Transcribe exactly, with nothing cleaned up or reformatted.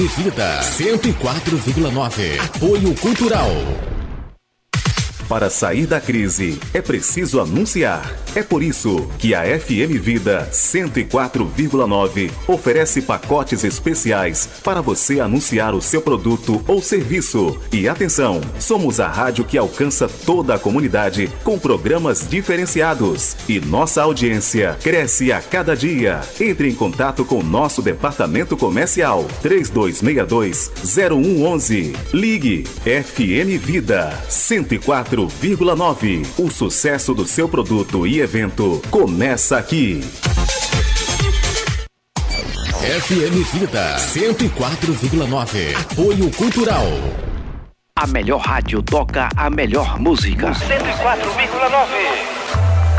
Vida cento e quatro vírgula nove. Apoio Cultural. Para sair da crise, é preciso anunciar. É por isso que a F M Vida cento e quatro vírgula nove oferece pacotes especiais para você anunciar o seu produto ou serviço. E atenção, somos a rádio que alcança toda a comunidade com programas diferenciados. E nossa audiência cresce a cada dia. Entre em contato com nosso departamento comercial três dois seis dois, zero um um um. Ligue F M Vida cento e quatro vírgula nove. O sucesso do seu produto e evento começa aqui. F M Vida cento e quatro vírgula nove. Apoio Cultural. A melhor rádio toca a melhor música. cento e quatro vírgula nove.